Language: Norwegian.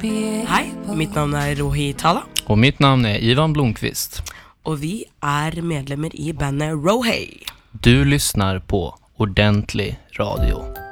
Hei, mitt navn Rohi Tala. Og mitt navn Ivan Blomqvist. Og vi medlemmer i bandet Rohei. Du lyssnar på Ordentlig Radio.